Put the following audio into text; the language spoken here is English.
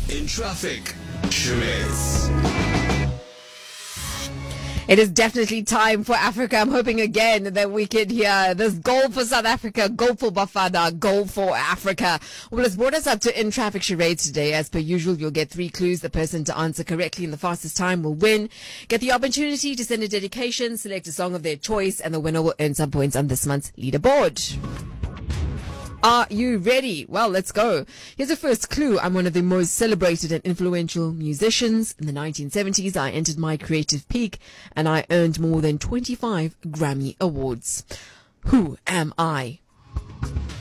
In traffic, Shirez. It is definitely time for Africa. I'm hoping again that we can hear this goal for South Africa, goal for Bafana, goal for Africa. Well, it's brought us up to In Traffic Charades today. As per usual, you'll get 3 clues. The person to answer correctly in the fastest time will win. Get the opportunity to send a dedication, select a song of their choice, and the winner will earn some points on this month's leaderboard. Are you ready? Well, let's go. Here's the first clue. I'm one of the most celebrated and influential musicians. In the 1970s, I entered my creative peak and I earned more than 25 Grammy Awards. Who am I?